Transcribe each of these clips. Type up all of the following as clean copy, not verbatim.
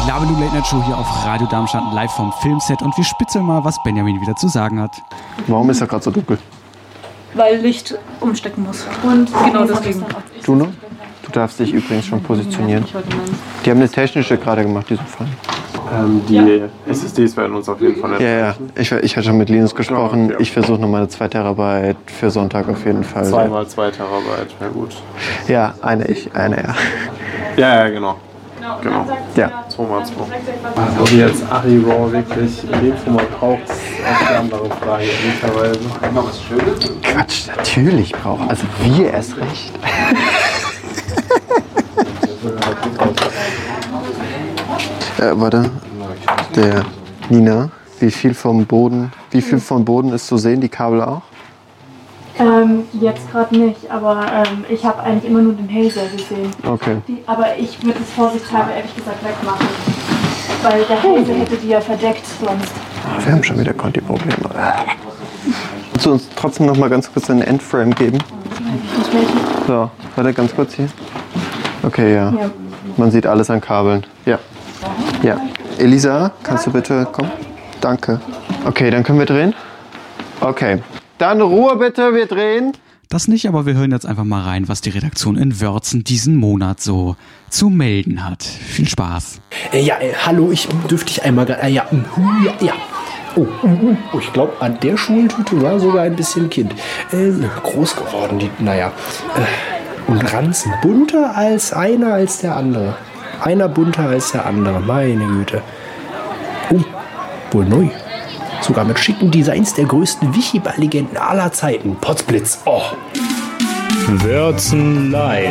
Labelu Late Night Show hier auf Radio Darmstadt live vom Filmset und wir spitzeln mal, was Benjamin wieder zu sagen hat. Warum ist er gerade so dunkel? Weil Licht umstecken muss. Und genau deswegen. Du noch? Du darfst dich übrigens schon positionieren. Die haben eine technische gerade gemacht, die so fein. Die SSDs werden uns auf jeden Fall nicht. Ja. Ich hatte schon mit Linus gesprochen. Ich versuche noch meine 2 Terabyte für Sonntag auf jeden Fall. 2 mal 2 Terabyte, ja gut. Ja, eine ja. Ja, genau. Ja. 2 mal 2. Also jetzt Ari Raw wirklich in dem Format braucht es auch die andere Frage, ehrlicherweise. Noch was Schönes? Quatsch, natürlich braucht. Also wir erst recht. Warte. Der Nina, wie viel vom Boden ist zu sehen, die Kabel auch? Jetzt gerade nicht, aber ich habe eigentlich immer nur den Hazer gesehen. Okay. Aber ich würde es vorsichtshalber ehrlich gesagt wegmachen. Weil der Hazer hätte die ja verdeckt sonst. Wir haben schon wieder Conti-Probleme. Willst du uns trotzdem noch mal ganz kurz einen Endframe geben? So, warte ganz kurz hier. Okay, ja. Man sieht alles an Kabeln. Ja. Elisa, kannst du bitte kommen? Danke. Okay, dann können wir drehen. Okay. Dann Ruhe bitte, wir drehen. Das nicht, aber wir hören jetzt einfach mal rein, was die Redaktion in Wörzen diesen Monat so zu melden hat. Viel Spaß. Hallo, ich dürfte dich einmal... Oh, ich glaube, an der Schultüte war sogar ein bisschen Kind. Groß geworden, und Ranzen bunter als der andere. Einer bunter als der andere, meine Güte. Oh, wohl neu. Sogar mit schicken Designs der größten Wichiball-Legenden aller Zeiten. Potzblitz, oh. Wörzen live.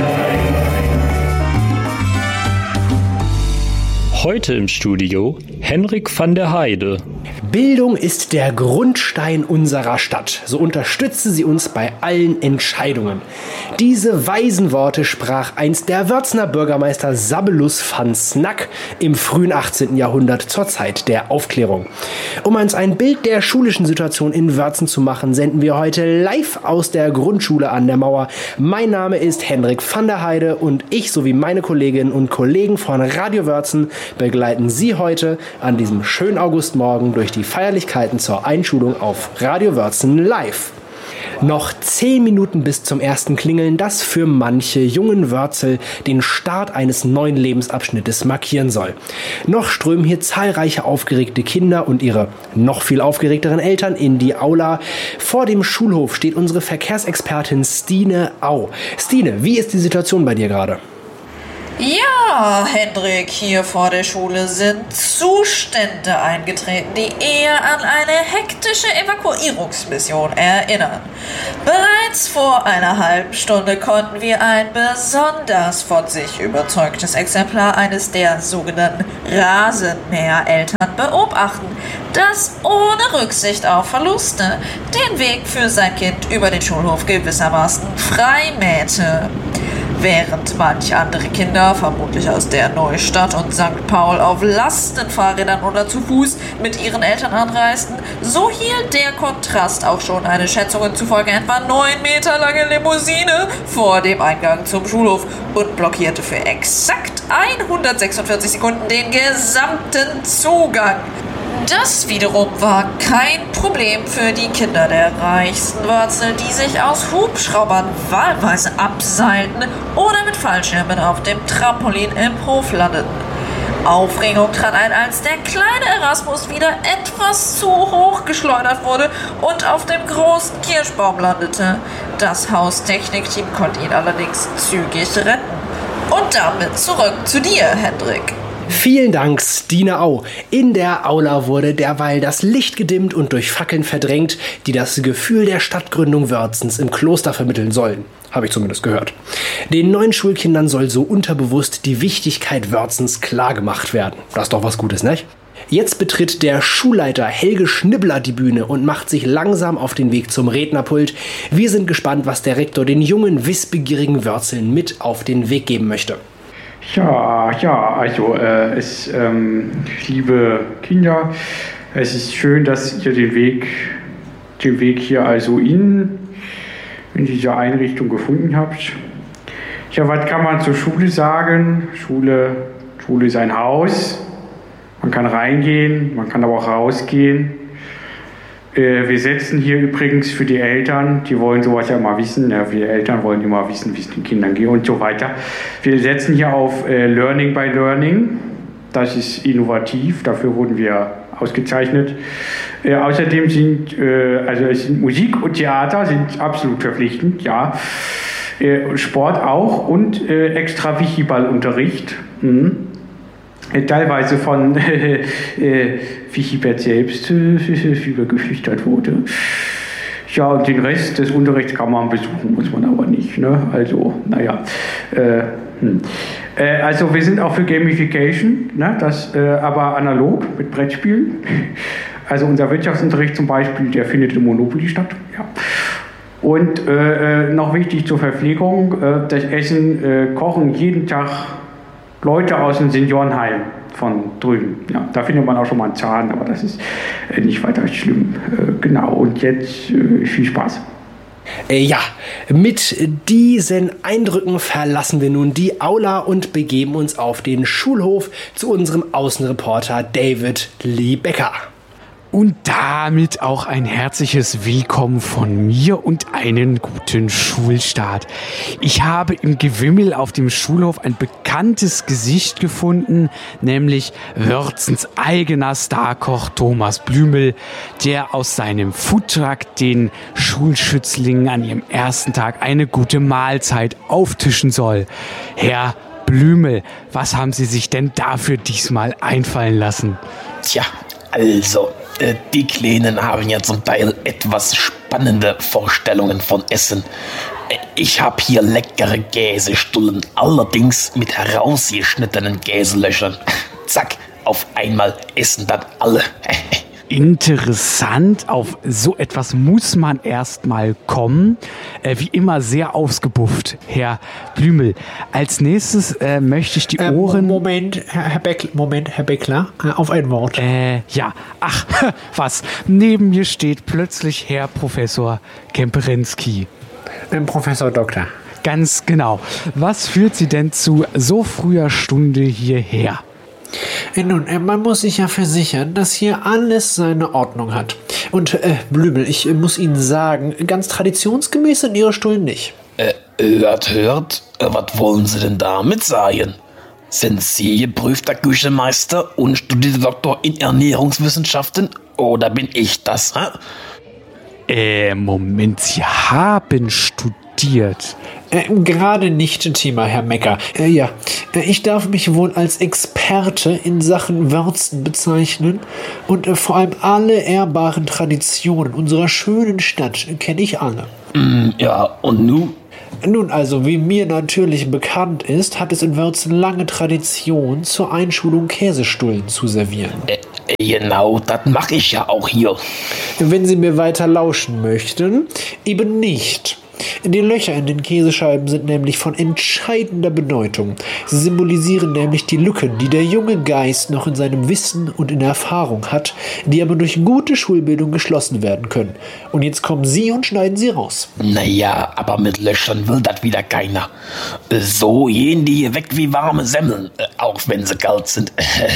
Heute im Studio Henrik van der Heide. Bildung ist der Grundstein unserer Stadt. So unterstütze sie uns bei allen Entscheidungen. Diese weisen Worte sprach einst der Wörzner Bürgermeister Sabelus van Snack im frühen 18. Jahrhundert zur Zeit der Aufklärung. Um uns ein Bild der schulischen Situation in Wörzen zu machen, senden wir heute live aus der Grundschule an der Mauer. Mein Name ist Henrik van der Heide und ich sowie meine Kolleginnen und Kollegen von Radio Wörzen begleiten Sie heute an diesem schönen Augustmorgen durch die Feierlichkeiten zur Einschulung auf Radio Wörzen live. Noch 10 Minuten bis zum ersten Klingeln, das für manche jungen Wörzel den Start eines neuen Lebensabschnittes markieren soll. Noch strömen hier zahlreiche aufgeregte Kinder und ihre noch viel aufgeregteren Eltern in die Aula. Vor dem Schulhof steht unsere Verkehrsexpertin Stine Au. Stine, wie ist die Situation bei dir gerade? Ja, Hendrik, hier vor der Schule sind Zustände eingetreten, die eher an eine hektische Evakuierungsmission erinnern. Bereits vor einer halben Stunde konnten wir ein besonders von sich überzeugtes Exemplar eines der sogenannten Rasenmähereltern beobachten, das ohne Rücksicht auf Verluste den Weg für sein Kind über den Schulhof gewissermaßen freimähte. Während manch andere Kinder, vermutlich aus der Neustadt und St. Paul, auf Lastenfahrrädern oder zu Fuß mit ihren Eltern anreisten, so hielt der Kontrast auch schon eine Schätzungen zufolge etwa 9 Meter lange Limousine vor dem Eingang zum Schulhof und blockierte für exakt 146 Sekunden den gesamten Zugang. Das wiederum war kein Problem für die Kinder der reichsten Wörzel, die sich aus Hubschraubern wahlweise abseilten oder mit Fallschirmen auf dem Trampolin im Hof landeten. Aufregung trat ein, als der kleine Erasmus wieder etwas zu hoch geschleudert wurde und auf dem großen Kirschbaum landete. Das Haustechnikteam konnte ihn allerdings zügig retten. Und damit zurück zu dir, Hendrik. Vielen Dank, Stine Au. In der Aula wurde derweil das Licht gedimmt und durch Fackeln verdrängt, die das Gefühl der Stadtgründung Wörzens im Kloster vermitteln sollen. Habe ich zumindest gehört. Den neuen Schulkindern soll so unterbewusst die Wichtigkeit Wörzens klargemacht werden. Das ist doch was Gutes, nicht? Jetzt betritt der Schulleiter Helge Schnibbler die Bühne und macht sich langsam auf den Weg zum Rednerpult. Wir sind gespannt, was der Rektor den jungen, wissbegierigen Wörzeln mit auf den Weg geben möchte. Liebe Kinder, es ist schön, dass ihr den Weg hier also in dieser Einrichtung gefunden habt. Ja, was kann man zur Schule sagen? Schule ist ein Haus, Man kann reingehen, man kann aber auch rausgehen. Wir setzen hier übrigens für die Eltern, die wollen sowas ja immer wissen, ja, wir Eltern wollen immer wissen, wie es den Kindern geht und so weiter. Wir setzen hier auf Learning by Learning. Das ist innovativ, dafür wurden wir ausgezeichnet. Außerdem sind Musik und Theater sind absolut verpflichtend, ja. Sport auch und extra Wichiballunterricht. Teilweise von Wichibert selbst geflüstert wurde. Ja, und den Rest des Unterrichts kann man besuchen, muss man aber nicht. Ne? Also, naja. Also wir sind auch für Gamification, ne? Das aber analog mit Brettspielen. Also unser Wirtschaftsunterricht zum Beispiel, der findet im Monopoly statt. Ja. Und noch wichtig zur Verpflegung, das Essen kochen jeden Tag Leute aus dem Seniorenheim von drüben. Ja, da findet man auch schon mal einen Zahn, aber das ist nicht weiter schlimm. Genau, und jetzt viel Spaß. Ja, mit diesen Eindrücken verlassen wir nun die Aula und begeben uns auf den Schulhof zu unserem Außenreporter David Lee Becker. Und damit auch ein herzliches Willkommen von mir und einen guten Schulstart. Ich habe im Gewimmel auf dem Schulhof ein bekanntes Gesicht gefunden, nämlich Wörzens eigener Starkoch Thomas Blümel, der aus seinem Foodtruck den Schulschützlingen an ihrem ersten Tag eine gute Mahlzeit auftischen soll. Herr Blümel, was haben Sie sich denn dafür diesmal einfallen lassen? Tja, also, die Kleinen haben ja zum Teil etwas spannende Vorstellungen von Essen. Ich habe hier leckere Käsestullen, allerdings mit herausgeschnittenen Käselöchern. Zack, auf einmal essen dann alle. Interessant, auf so etwas muss man erstmal kommen. Wie immer sehr ausgebufft, Herr Blümel. Als nächstes möchte ich die Ohren... Moment, Herr Beckler, auf ein Wort. Ja, ach, was? Neben mir steht plötzlich Herr Professor Kemperensky. Professor Doktor. Ganz genau. Was führt Sie denn zu so früher Stunde hierher? Nun, man muss sich ja versichern, dass hier alles seine Ordnung hat. Und Blümel, ich muss Ihnen sagen, ganz traditionsgemäß sind Ihre Stullen nicht. Hört, was wollen Sie denn damit sagen? Sind Sie geprüfter Küchenmeister und studierter Doktor in Ernährungswissenschaften oder bin ich das? Moment, Sie haben studiert. Gerade nicht Thema, Herr Mecker. Ja, ich darf mich wohl als Experte in Sachen Würzen bezeichnen und vor allem alle ehrbaren Traditionen unserer schönen Stadt kenne ich alle. Ja, und nun? Nun, also wie mir natürlich bekannt ist, hat es in Würzen lange Tradition zur Einschulung Käsestullen zu servieren. Genau, das mache ich ja auch hier. Wenn Sie mir weiter lauschen möchten, eben nicht. Die Löcher in den Käsescheiben sind nämlich von entscheidender Bedeutung. Sie symbolisieren nämlich die Lücken, die der junge Geist noch in seinem Wissen und in der Erfahrung hat, die aber durch gute Schulbildung geschlossen werden können. Und jetzt kommen Sie und schneiden sie raus. Naja, aber mit Löchern will das wieder keiner. So gehen die hier weg wie warme Semmeln, auch wenn sie kalt sind.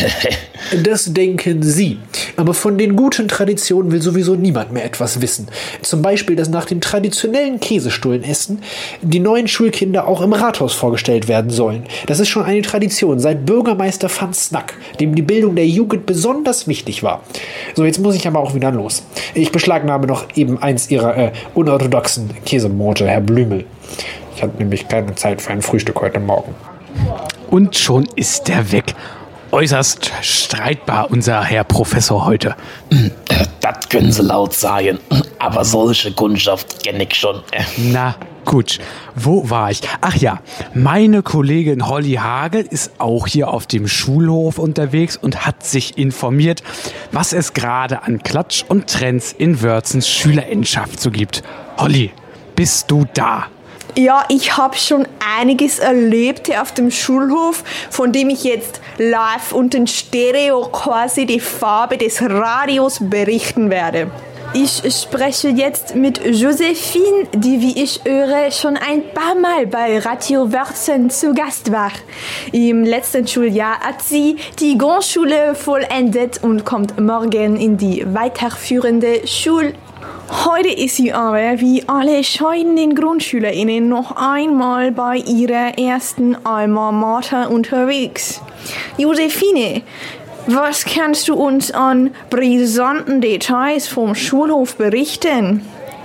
Das denken Sie. Aber von den guten Traditionen will sowieso niemand mehr etwas wissen. Zum Beispiel, dass nach dem traditionellen Käsestullenessen die neuen Schulkinder auch im Rathaus vorgestellt werden sollen. Das ist schon eine Tradition seit Bürgermeister van Snack, dem die Bildung der Jugend besonders wichtig war. So, jetzt muss ich aber auch wieder los. Ich beschlagnahme noch eben eins Ihrer unorthodoxen Käsemorte, Herr Blümel. Ich hatte nämlich keine Zeit für ein Frühstück heute Morgen. Und schon ist er weg. Äußerst streitbar, unser Herr Professor heute. Das können Sie laut sagen, aber solche Kundschaft kenne ich schon. Na gut, wo war ich? Ach ja, meine Kollegin Holly Hagel ist auch hier auf dem Schulhof unterwegs und hat sich informiert, was es gerade an Klatsch und Trends in Wörzens Schülerinnenschaft so gibt. Holly, bist du da? Ja, ich habe schon einiges erlebt hier auf dem Schulhof, von dem ich jetzt live und in Stereo quasi die Farbe des Radios berichten werde. Ich spreche jetzt mit Josephine, die, wie ich höre, schon ein paar Mal bei Radio Wörzen zu Gast war. Im letzten Schuljahr hat sie die Grundschule vollendet und kommt morgen in die weiterführende Schule. Heute ist sie aber, wie alle scheidenden GrundschülerInnen, noch einmal bei ihrer ersten Alma Mater unterwegs. Josephine, was kannst du uns an brisanten Details vom Schulhof berichten?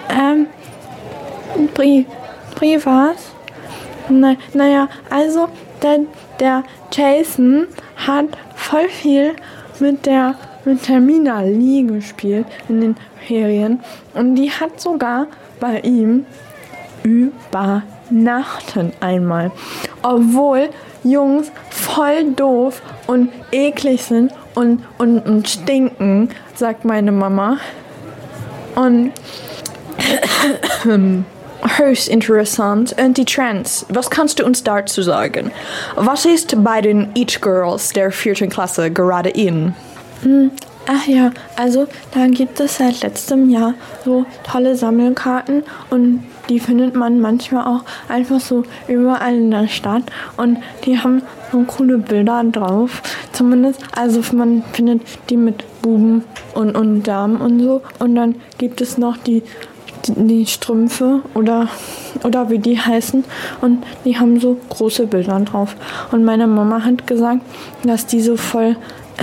Privat? Naja, also der Jason hat voll viel mit der Mina Lee gespielt in den Ferien und die hat sogar bei ihm übernachtet einmal. Obwohl Jungs voll doof und eklig sind und stinken, sagt meine Mama. Und höchst interessant. Und die Trends, was kannst du uns dazu sagen? Was ist bei den It Girls der 4. Klasse gerade in? Ach ja, also da gibt es seit letztem Jahr so tolle Sammelkarten und die findet man manchmal auch einfach so überall in der Stadt und die haben so coole Bilder drauf. Zumindest, also man findet die mit Buben und Damen und so. Und dann gibt es noch die Strümpfe oder wie die heißen und die haben so große Bilder drauf. Und meine Mama hat gesagt, dass die so voll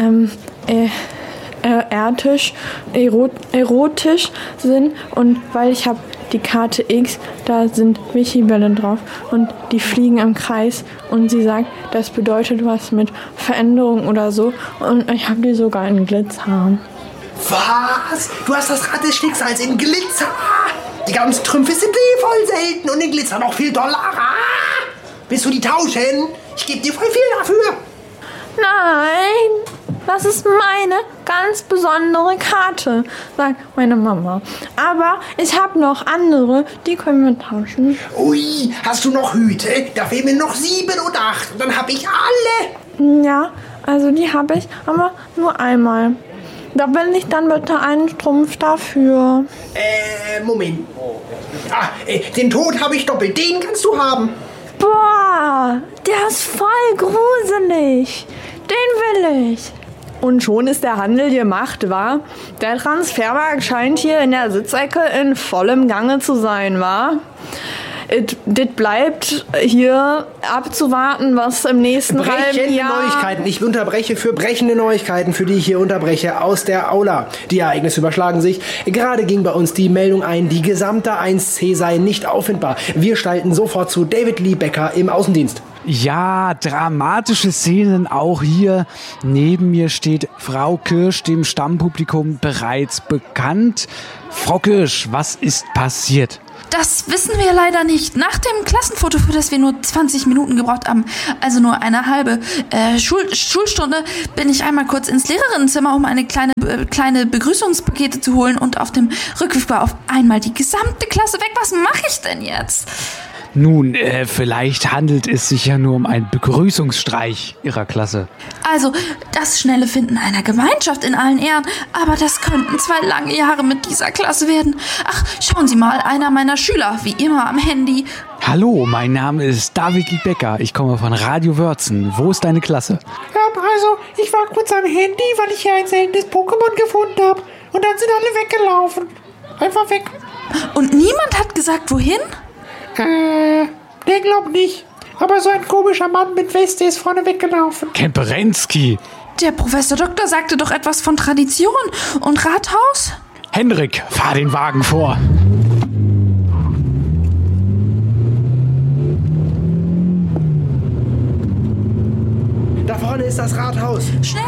erotisch sind und weil ich habe die Karte X, da sind Michi-Bälle drauf und die fliegen im Kreis und sie sagt, das bedeutet was mit Veränderung oder so und ich habe die sogar in Glitzer. Was? Du hast das Rad des Schicksals in Glitzer? Die ganzen Trümpfe sind voll selten und in Glitzer noch viel Dollar. Willst du die tauschen? Ich gebe dir voll viel dafür. Nein, das ist meine ganz besondere Karte, sagt meine Mama. Aber ich habe noch andere, die können wir tauschen. Ui, hast du noch Hüte? Da fehlen mir noch 7 und 8 und dann habe ich alle. Ja, also die habe ich, aber nur einmal. Da will ich dann bitte einen Strumpf dafür. Moment. Den Tod habe ich doppelt. Den kannst du haben. Boah, der ist voll gruselig. Den will ich. Und schon ist der Handel gemacht, wa? Der Transfermarkt scheint hier in der Sitzecke in vollem Gange zu sein, wa? Das bleibt hier abzuwarten, was im nächsten halben Jahr... Neuigkeiten. Ich unterbreche für brechende Neuigkeiten, für die ich hier unterbreche, aus der Aula. Die Ereignisse überschlagen sich. Gerade ging bei uns die Meldung ein, die gesamte 1C sei nicht auffindbar. Wir schalten sofort zu David Lee Becker im Außendienst. Ja, dramatische Szenen auch hier. Neben mir steht Frau Kirsch, dem Stammpublikum bereits bekannt. Frau Kirsch, was ist passiert? Das wissen wir leider nicht. Nach dem Klassenfoto, für das wir nur 20 Minuten gebraucht haben, also nur eine halbe Schulstunde, bin ich einmal kurz ins Lehrerinnenzimmer, um eine kleine Begrüßungspakete zu holen und auf dem Rückweg war auf einmal die gesamte Klasse weg. Was mache ich denn jetzt? Nun, vielleicht handelt es sich ja nur um einen Begrüßungsstreich Ihrer Klasse. Also, das schnelle Finden einer Gemeinschaft in allen Ehren, aber das könnten 2 lange Jahre mit dieser Klasse werden. Ach, schauen Sie mal, einer meiner Schüler, wie immer am Handy. Hallo, mein Name ist David Lee Becker. Ich komme von Radio Wörzen. Wo ist deine Klasse? Also, ich war kurz am Handy, weil ich hier ein seltenes Pokémon gefunden habe. Und dann sind alle weggelaufen. Einfach weg. Und niemand hat gesagt, wohin? Der glaubt nicht. Aber so ein komischer Mann mit Weste ist vorne weggelaufen. Kemperensky. Der Professor Doktor sagte doch etwas von Tradition und Rathaus? Henrik, fahr den Wagen vor. Da vorne ist das Rathaus. Schnell!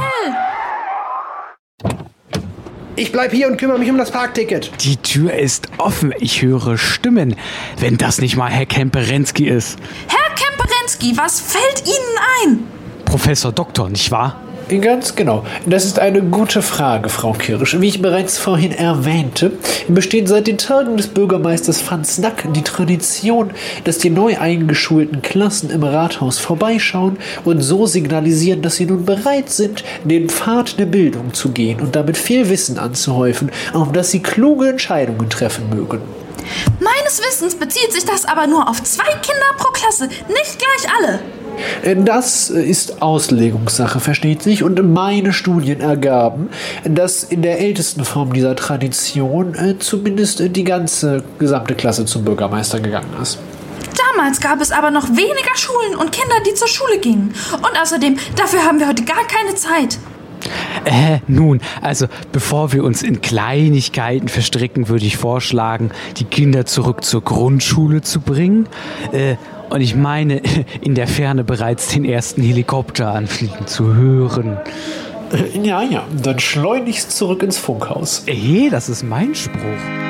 Ich bleib hier und kümmere mich um das Parkticket. Die Tür ist offen. Ich höre Stimmen. Wenn das nicht mal Herr Kemperensky ist. Herr Kemperensky, was fällt Ihnen ein? Professor Doktor, nicht wahr? Ganz genau. Das ist eine gute Frage, Frau Kirsch. Wie ich bereits vorhin erwähnte, besteht seit den Tagen des Bürgermeisters van Snack die Tradition, dass die neu eingeschulten Klassen im Rathaus vorbeischauen und so signalisieren, dass sie nun bereit sind, den Pfad der Bildung zu gehen und damit viel Wissen anzuhäufen, auf das sie kluge Entscheidungen treffen mögen. Meines Wissens bezieht sich das aber nur auf 2 Kinder pro Klasse, nicht gleich alle. Das ist Auslegungssache, versteht sich, und meine Studien ergaben, dass in der ältesten Form dieser Tradition zumindest die gesamte Klasse zum Bürgermeister gegangen ist. Damals gab es aber noch weniger Schulen und Kinder, die zur Schule gingen. Und außerdem, dafür haben wir heute gar keine Zeit. Nun, also bevor wir uns in Kleinigkeiten verstricken, würde ich vorschlagen, die Kinder zurück zur Grundschule zu bringen. Und ich meine, in der Ferne bereits den ersten Helikopter anfliegen zu hören. Ja, dann schleunigst zurück ins Funkhaus. Das ist mein Spruch.